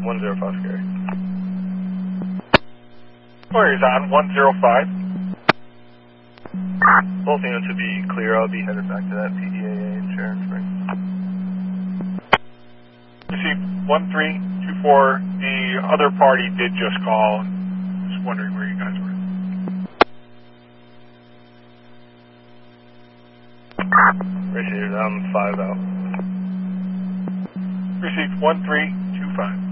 105 Gary. Warriors on 105. Both units should be clear. I'll be headed back to that PDAA in Sharon Springs. Received 1324. The other party did just call. Just wondering where you guys were. Received, I'm 5 out. Received 1325.